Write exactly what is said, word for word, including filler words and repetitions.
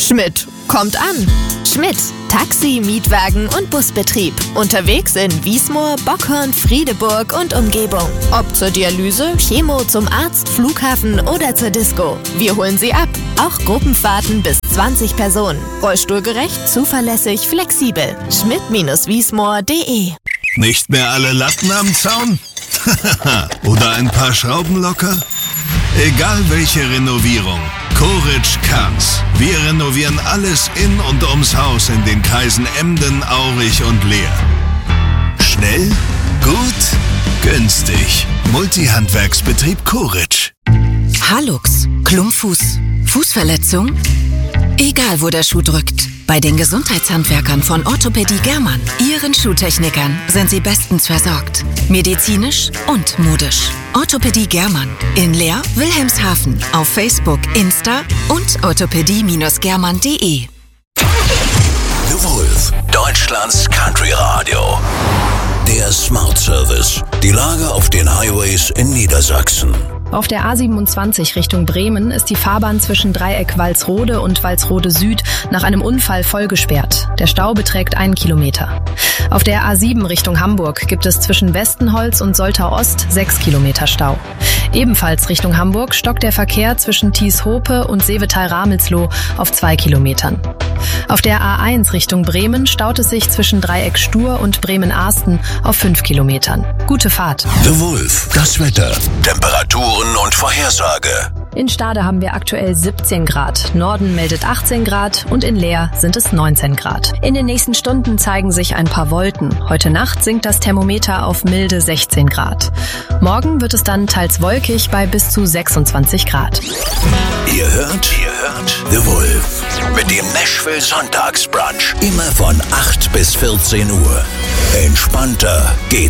Schmidt kommt an. Schmidt, Taxi, Mietwagen und Busbetrieb. Unterwegs in Wiesmoor, Bockhorn, Friedeburg und Umgebung. Ob zur Dialyse, Chemo, zum Arzt, Flughafen oder zur Disco. Wir holen Sie ab. Auch Gruppenfahrten bis zwanzig Personen. Rollstuhlgerecht, zuverlässig, flexibel. schmidt Wiesmoor punkt de. Nicht mehr alle Latten am Zaun? Oder ein paar Schrauben locker? Egal welche Renovierung, Koritsch kann's. Wir renovieren alles in und ums Haus in den Kreisen Emden, Aurich und Leer. Schnell, gut, günstig. Multihandwerksbetrieb Koritsch. Hallux, Klumpfuß, Fußverletzung? Egal wo der Schuh drückt. Bei den Gesundheitshandwerkern von Orthopädie Germann, Ihren Schuhtechnikern, sind Sie bestens versorgt. Medizinisch und modisch. Orthopädie Germann in Leer, Wilhelmshaven, auf Facebook, Insta und orthopädie Germann punkt de. The Wolf, Deutschlands Country Radio. Der Smart Service. Die Lage auf den Highways in Niedersachsen. Auf der A siebenundzwanzig Richtung Bremen ist die Fahrbahn zwischen Dreieck Walsrode und Walsrode Süd nach einem Unfall vollgesperrt. Der Stau beträgt einen Kilometer. Auf der A sieben Richtung Hamburg gibt es zwischen Westenholz und Soltau Ost sechs Kilometer Stau. Ebenfalls Richtung Hamburg stockt der Verkehr zwischen Thies-Hope und Seevetal-Ramelsloh auf zwei Kilometern. Auf der A eins Richtung Bremen staut es sich zwischen Dreieck Stur und Bremen-Arsten auf fünf Kilometern. Gute Fahrt. The Wolf, das Wetter, Temperaturen und Vorhersage. In Stade haben wir aktuell siebzehn Grad, Norden meldet achtzehn Grad und in Leer sind es neunzehn Grad. In den nächsten Stunden zeigen sich ein paar Wolken. Heute Nacht sinkt das Thermometer auf milde sechzehn Grad. Morgen wird es dann teils wolkig bei bis zu sechsundzwanzig Grad. Ihr hört, ihr hört The Wolf mit dem Nashville Sonntagsbrunch. Immer von acht bis vierzehn Uhr. Entspannter geht's